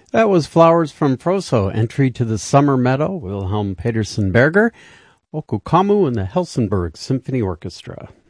That was Flowers from Froso, entry to the Summer Meadow, Wilhelm Petersen Berger, Okukamu and the Helsingborg Symphony Orchestra.